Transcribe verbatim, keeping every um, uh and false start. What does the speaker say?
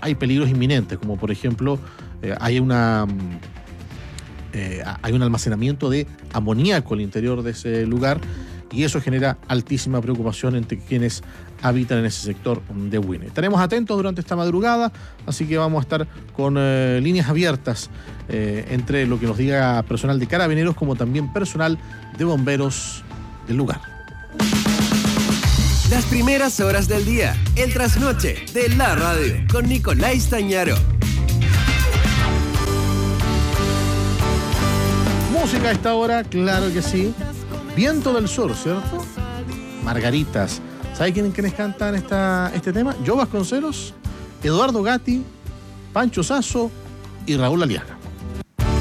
hay peligros inminentes, como por ejemplo, eh, hay una... Eh, hay un almacenamiento de amoníaco al interior de ese lugar y eso genera altísima preocupación entre quienes habitan en ese sector de Huine. Estaremos atentos durante esta madrugada, así que vamos a estar con eh, líneas abiertas eh, entre lo que nos diga personal de Carabineros como también personal de bomberos del lugar. Las primeras horas del día, el trasnoche de la radio con Nicolás Tañaro. Música a esta hora, claro que sí. Viento del Sur, ¿cierto? Margaritas. ¿Sabe quién, quiénes cantan esta, este tema? Joe Vasconcelos, Eduardo Gatti, Pancho Sasso y Raúl Aliaga.